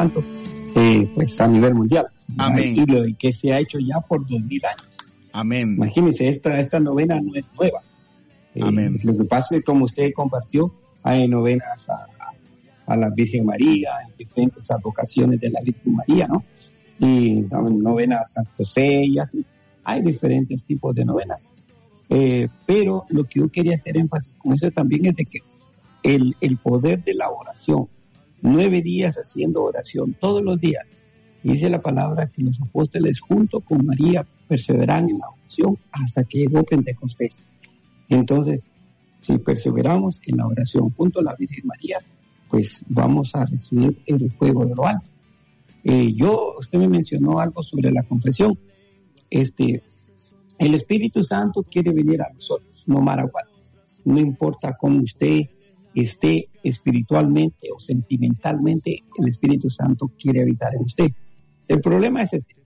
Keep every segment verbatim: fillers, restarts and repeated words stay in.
Santo, eh, pues a nivel mundial. Amén. Y lo que se ha hecho ya por dos mil años. Amén. Imagínense, esta, esta novena no es nueva. Eh, Amén. Lo que pasa es que, como usted compartió, hay novenas a, a, a la Virgen María, en diferentes advocaciones de la Virgen María, ¿no? Y novenas a San José y así. Hay diferentes tipos de novenas. Eh, pero lo que yo quería hacer énfasis con eso también es de que el, el poder de la oración, nueve días haciendo oración todos los días, dice la palabra que los apóstoles junto con María perseveran en la oración hasta que llegó Pentecostés. Entonces, si perseveramos en la oración junto a la Virgen María, pues vamos a recibir el fuego de lo alto. Eh, yo, usted me mencionó algo sobre la confesión. Este, el Espíritu Santo quiere venir a nosotros, no matter what. No importa cómo usted esté espiritualmente o sentimentalmente, el Espíritu Santo quiere habitar en usted. El problema es este,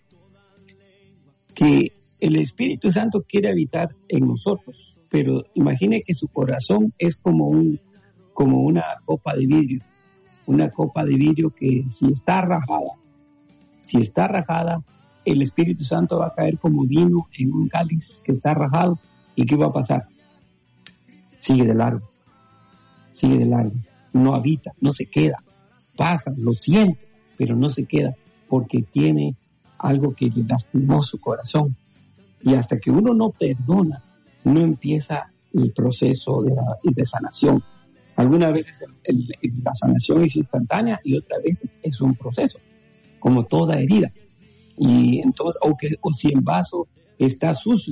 que el Espíritu Santo quiere habitar en nosotros, pero imagine que su corazón es como un, como una copa de vidrio, una copa de vidrio que si está rajada, si está rajada, el Espíritu Santo va a caer como vino en un cáliz que está rajado. ¿Y qué va a pasar? Sigue de largo, sigue de largo, no habita, no se queda, pasa, lo siente, pero no se queda, porque tiene algo que le lastimó su corazón. Y hasta que uno no perdona, no empieza el proceso de, la, de sanación. Algunas veces el, el, la sanación es instantánea y otras veces es un proceso, como toda herida. Y entonces, o, que, o si el vaso está sucio,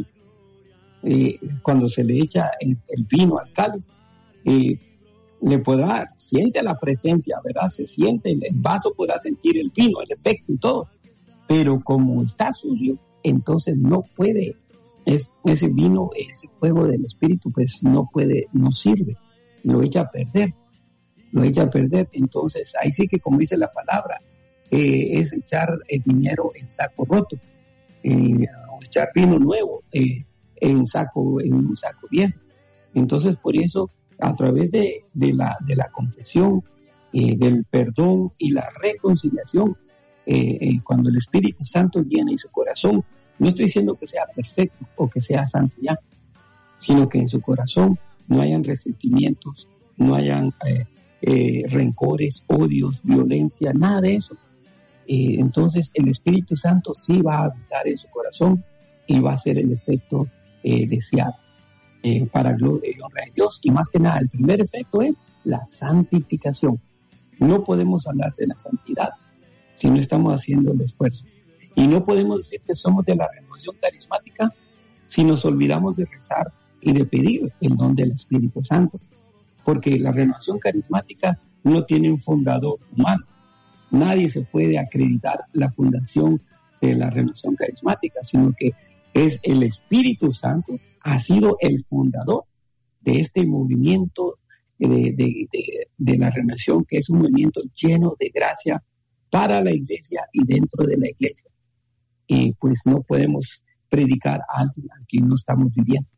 eh, cuando se le echa el, el vino al cáliz, eh, le podrá, siente la presencia, ¿verdad? Se siente, el, el vaso podrá sentir el vino, el efecto y todo, pero como está sucio, entonces no puede, es, ese vino, ese fuego del Espíritu, pues no puede, no sirve, lo echa a perder, lo echa a perder. Entonces ahí sí que, como dice la palabra, eh, es echar el dinero en saco roto, eh, echar vino nuevo eh, en saco, en un saco viejo. Entonces por eso, a través de, de, la, de la confesión, eh, del perdón y la reconciliación, eh, eh, cuando el Espíritu Santo llena en su corazón, no estoy diciendo que sea perfecto o que sea santo ya, sino que en su corazón no hayan resentimientos, no hayan eh, eh, rencores, odios, violencia, nada de eso. Eh, entonces el Espíritu Santo sí va a habitar en su corazón y va a ser el efecto eh, deseado. Eh, para gloria y honra de Dios. Y más que nada, el primer efecto es la santificación. No podemos hablar de la santidad si no estamos haciendo el esfuerzo. Y no podemos decir que somos de la renovación carismática si nos olvidamos de rezar y de pedir el don del Espíritu Santo. Porque la renovación carismática no tiene un fundador humano. Nadie se puede acreditar la fundación de la renovación carismática, sino que es el Espíritu Santo, ha sido el fundador de este movimiento de, de, de, de la renovación, que es un movimiento lleno de gracia para la iglesia y dentro de la iglesia. Y pues no podemos predicar a alguien al que no estamos viviendo.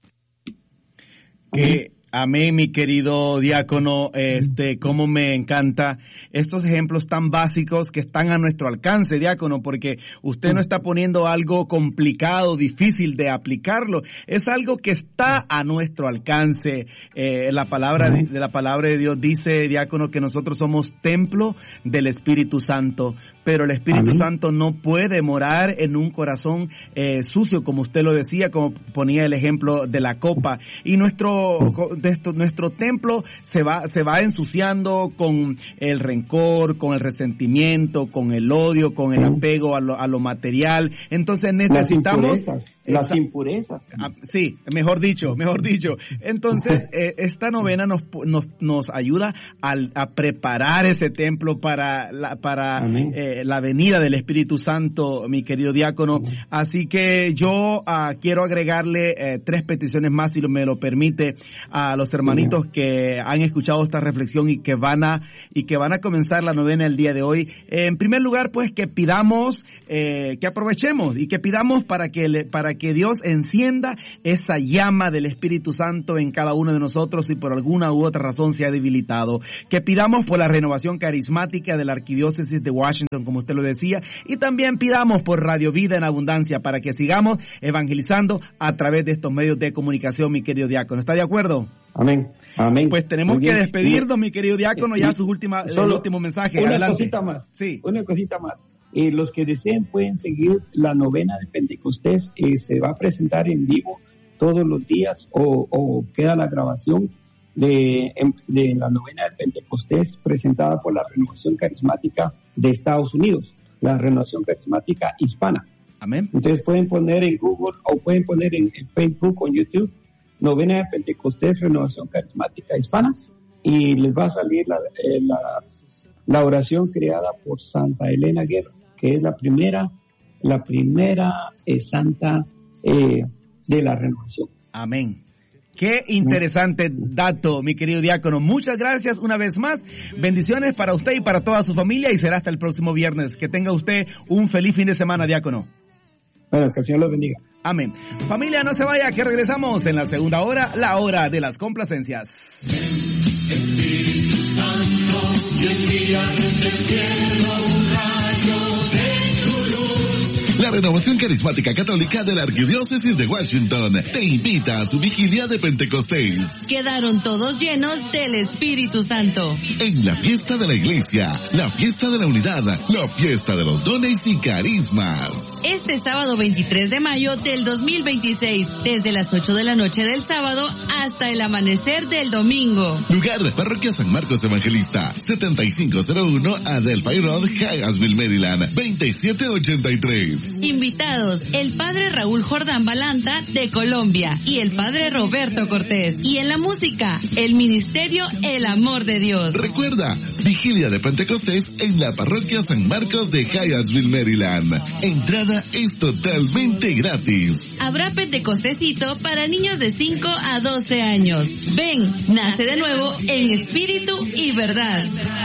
Que amén, mi querido diácono, este, cómo me encanta estos ejemplos tan básicos que están a nuestro alcance, diácono, porque usted no está poniendo algo complicado, difícil de aplicarlo, es algo que está a nuestro alcance. Eh, la palabra de, de la palabra de Dios dice, diácono, que nosotros somos templo del Espíritu Santo, pero el Espíritu Amén. Santo no puede morar en un corazón eh, sucio, como usted lo decía, como ponía el ejemplo de la copa, y nuestro de esto, nuestro templo se va se va ensuciando con el rencor, con el resentimiento, con el odio, con el apego a lo, a lo material. Entonces necesitamos las impurezas, las impurezas. Ah, sí, mejor dicho, mejor dicho. Entonces eh, esta novena nos nos nos ayuda a, a preparar ese templo para la para eh, la venida del Espíritu Santo, mi querido diácono. Así que yo uh, quiero agregarle eh, tres peticiones más, si me lo permite, a a los hermanitos que han escuchado esta reflexión y que van a y que van a comenzar la novena el día de hoy. Eh, en primer lugar, pues que pidamos, eh, que aprovechemos y que pidamos para que le, para que Dios encienda esa llama del Espíritu Santo en cada uno de nosotros si por alguna u otra razón se ha debilitado. Que pidamos por la renovación carismática de la Arquidiócesis de Washington, como usted lo decía, y también pidamos por Radio Vida en Abundancia para que sigamos evangelizando a través de estos medios de comunicación, mi querido diácono. ¿Está de acuerdo? Amén, amén. Pues tenemos Muy que bien. despedirnos, mi querido diácono, ya sus últimas, el último mensaje. Una Adelante. cosita más. Sí. Una cosita más. Eh, los que deseen pueden seguir la novena de Pentecostés, eh, se va a presentar en vivo todos los días o, o queda la grabación de, de la novena de Pentecostés presentada por la Renovación Carismática de Estados Unidos, la Renovación Carismática Hispana. Amén. Entonces pueden poner en Google o pueden poner en, en Facebook o en YouTube novena de Pentecostés Renovación Carismática Hispana y les va a salir la, eh, la, la oración creada por Santa Elena Guerra, que es la primera, la primera eh, santa eh, de la renovación. Amén. Qué interesante dato, mi querido diácono. Muchas gracias una vez más. Bendiciones para usted y para toda su familia y será hasta el próximo viernes. Que tenga usted un feliz fin de semana, diácono. Bueno, que el Señor los bendiga. Amén. Familia, no se vaya, que regresamos en la segunda hora, la hora de las complacencias. Espíritu Santo, y envíame del cielo un rayo de tu luz. La Renovación Carismática Católica de la Arquidiócesis de Washington te invita a su vigilia de Pentecostés. Quedaron todos llenos del Espíritu Santo. En la fiesta de la iglesia, la fiesta de la unidad, la fiesta de los dones y carismas. Este sábado veintitrés de mayo del dos mil veintiséis, desde las ocho de la noche del sábado hasta el amanecer del domingo. Lugar, Parroquia San Marcos Evangelista, setenta y cinco cero uno Adelphi Road, Hyattsville, Maryland, veintisiete ochenta y tres. Invitados, el Padre Raúl Jordán Balanta de Colombia y el Padre Roberto Cortés. Y en la música, el Ministerio El Amor de Dios. Recuerda, vigilia de Pentecostés en la Parroquia San Marcos de Hyattsville, Maryland. Entrada es totalmente gratis. Habrá Pentecostecito para niños de cinco a doce años. Ven, nace de nuevo en espíritu y verdad.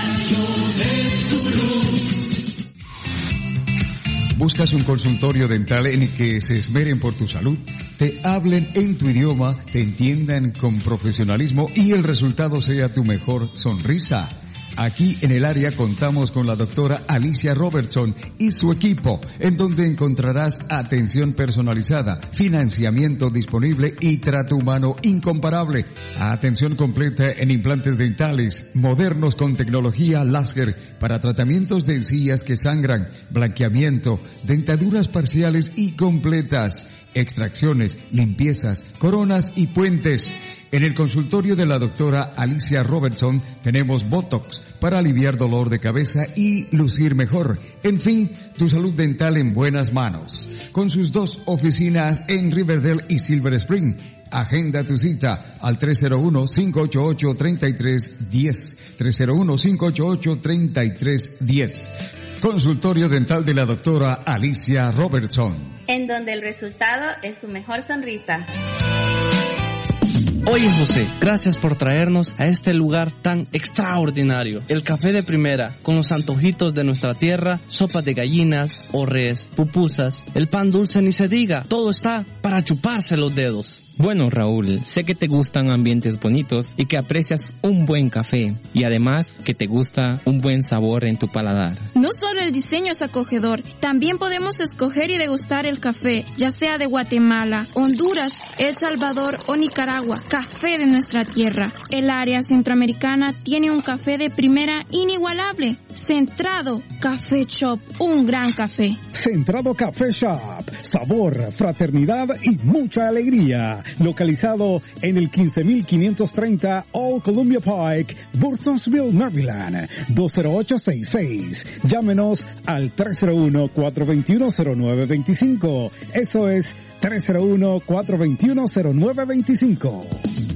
¿Buscas un consultorio dental en el que se esmeren por tu salud? Te hablen en tu idioma, te entiendan con profesionalismo y el resultado sea tu mejor sonrisa. Aquí en el área contamos con la doctora Alicia Robertson y su equipo, en donde encontrarás atención personalizada, financiamiento disponible y trato humano incomparable. Atención completa en implantes dentales, modernos con tecnología láser para tratamientos de encías que sangran, blanqueamiento, dentaduras parciales y completas, extracciones, limpiezas, coronas y puentes. En el consultorio de la doctora Alicia Robertson tenemos Botox para aliviar dolor de cabeza y lucir mejor. En fin, tu salud dental en buenas manos. Con sus dos oficinas en Riverdale y Silver Spring. Agenda tu cita al tres cero uno, cinco ocho ocho, tres tres uno cero. tres cero uno, cinco ocho ocho, tres tres uno cero. Consultorio dental de la doctora Alicia Robertson. En donde el resultado es su mejor sonrisa. Oye José, gracias por traernos a este lugar tan extraordinario. El café de primera, con los antojitos de nuestra tierra, sopa de gallinas, o res, pupusas, el pan dulce ni se diga, todo está para chuparse los dedos. Bueno, Raúl, sé que te gustan ambientes bonitos y que aprecias un buen café y además que te gusta un buen sabor en tu paladar. No solo el diseño es acogedor, también podemos escoger y degustar el café, ya sea de Guatemala, Honduras, El Salvador o Nicaragua, café de nuestra tierra. El área centroamericana tiene un café de primera inigualable. Centrado Café Shop, un gran café. Centrado Café Shop, sabor, fraternidad y mucha alegría. Localizado en el quince mil quinientos treinta Old Columbia Pike, Burtonsville, Maryland, dos cero ocho seis seis. Llámenos al tres cero uno, cuatro dos uno, cero nueve dos cinco. Eso es tres cero uno, cuatro dos uno, cero nueve dos cinco.